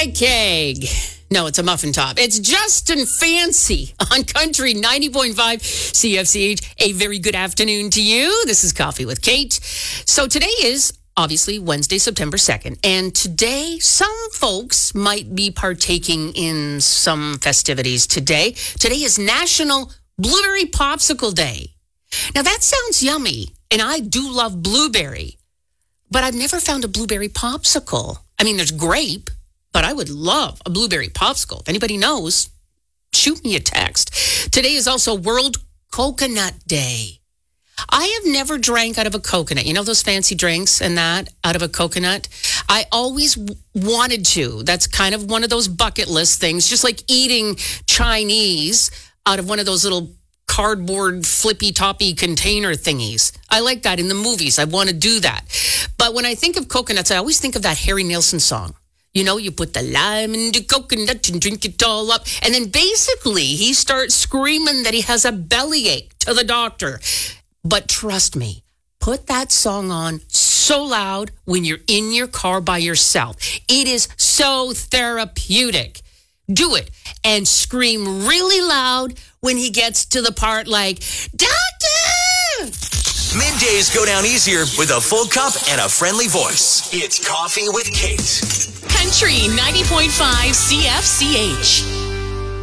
pie keg. No, it's a muffin top. It's Justin Fancy on Country 90.5 CFCH. A very good afternoon to you. This is Coffee with Kate. So today is obviously Wednesday, September 2nd. And today, some folks might be partaking in some festivities today. Today is National Blueberry Popsicle Day. Now, that sounds yummy, and I do love blueberry, but I've never found a blueberry popsicle. I mean, there's grape, but I would love a blueberry popsicle. If anybody knows, shoot me a text. Today is also World Coconut Day. I have never drank out of a coconut. You know those fancy drinks and that out of a coconut? I always wanted to. That's kind of one of those bucket list things, just like eating Chinese out of one of those little cardboard flippy toppy container thingies. I like that in the movies. I want to do that. But when I think of coconuts, I always think of that Harry Nilsson song. You know, you put the lime in the coconut and drink it all up. And then basically he starts screaming that he has a bellyache to the doctor. But trust me, put that song on so loud when you're in your car by yourself. It is so therapeutic. Do it and scream really loud when he gets to the part like, Doctor! Middays go down easier with a full cup and a friendly voice. It's Coffee with Kate. Country 90.5 CFCH.